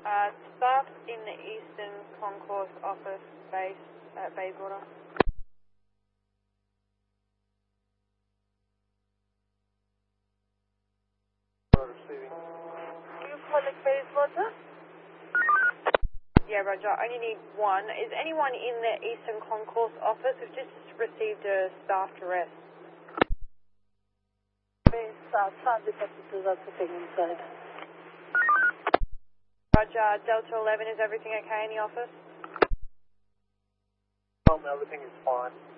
Staff in the Eastern Concourse office base at Bayswater. Receiving. You calling Bayswater? Yeah, Roger. I only need one. Is anyone in the Eastern Concourse office? We've just received a staff arrest. Transit officers are sitting inside. Roger. Delta 11, is everything okay in the office? Everything is fine.